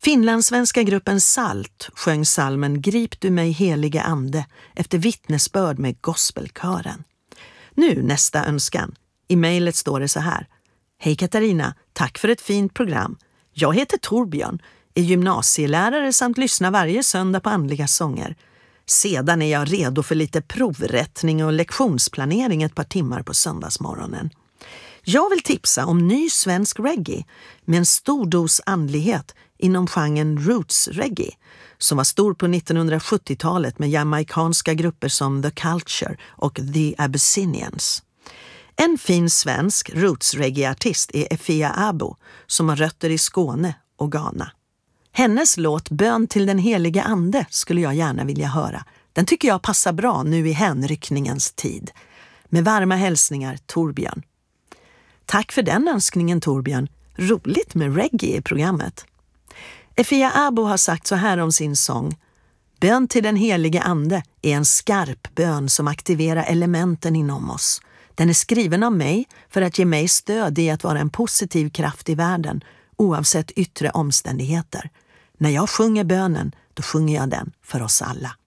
Finlandssvenska gruppen Salt sjöng salmen Grip du mig helige ande efter vittnesbörd med gospelkören. Nu nästa önskan. I mejlet står det så här. Hej Katarina, tack för ett fint program. Jag heter Torbjörn, är gymnasielärare samt lyssnar varje söndag på andliga sånger. Sedan är jag redo för lite provrättning och lektionsplanering ett par timmar på söndagsmorgonen. Jag vill tipsa om ny svensk reggae med en stor dos andlighet inom genren roots reggae som var stor på 1970-talet med jamaikanska grupper som The Culture och The Abyssinians. En fin svensk roots reggae-artist är Efia Abo som har rötter i Skåne och Ghana. Hennes låt Bön till den helige ande skulle jag gärna vilja höra. Den tycker jag passar bra nu i hänryckningens tid. Med varma hälsningar, Torbjörn. Tack för den önskningen, Torbjörn. Roligt med reggae i programmet. Efia Abo har sagt så här om sin sång. Bön till den helige ande är en skarp bön som aktiverar elementen inom oss. Den är skriven av mig för att ge mig stöd i att vara en positiv kraft i världen, oavsett yttre omständigheter. När jag sjunger bönen, då sjunger jag den för oss alla.